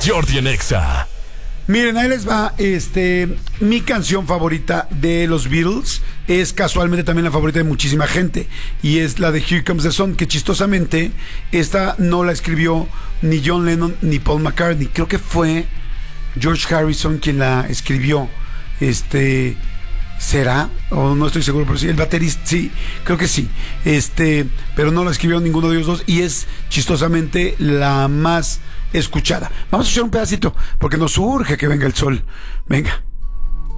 Jordi en Exa. Miren, ahí les va, mi canción favorita de los Beatles es casualmente también la favorita de muchísima gente, y es la de Here Comes the Sun, que chistosamente esta no la escribió ni John Lennon ni Paul McCartney, creo que fue George Harrison quien la escribió. ¿Será? O no estoy seguro, pero sí, el baterista, sí, creo que sí. Pero no la escribió ninguno de ellos dos, y es chistosamente la más escuchada. Vamos a escuchar un pedacito, porque nos urge que venga el sol. Venga.